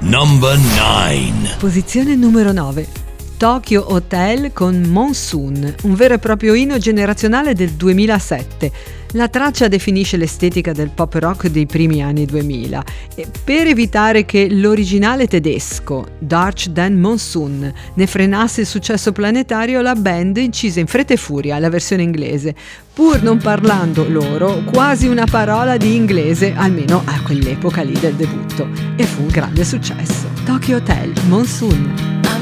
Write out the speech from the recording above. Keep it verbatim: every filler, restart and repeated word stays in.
Number nine. Posizione numero nove. Tokyo Hotel con Monsoon, un vero e proprio inno generazionale del duemilasette. La traccia definisce l'estetica del pop rock dei primi anni duemila e per evitare che l'originale tedesco, Darch Dan Monsoon, ne frenasse il successo planetario, la band incise in fretta e furia la versione inglese, pur non parlando loro quasi una parola di inglese, almeno a quell'epoca lì del debutto, e fu un grande successo. Tokyo Hotel, Monsoon.